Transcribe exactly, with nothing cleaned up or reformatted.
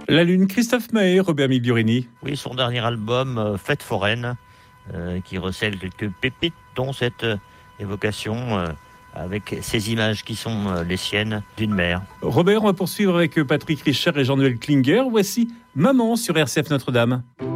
La Lune, Christophe Mahé, Robert Migliorini. Oui, son dernier album, euh, Fête foraine, euh, qui recèle quelques pépites, dont cette euh, évocation euh, avec ces images qui sont euh, les siennes d'une mère. Robert, on va poursuivre avec Patrick Richer et Jean-Noël Klinger. Voici Maman sur R C F Notre-Dame.